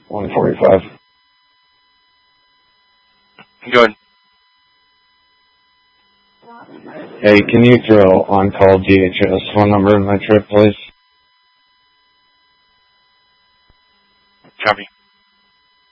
145. Go ahead. Hey, can you throw on-call DHS phone number in my trip, please? Copy.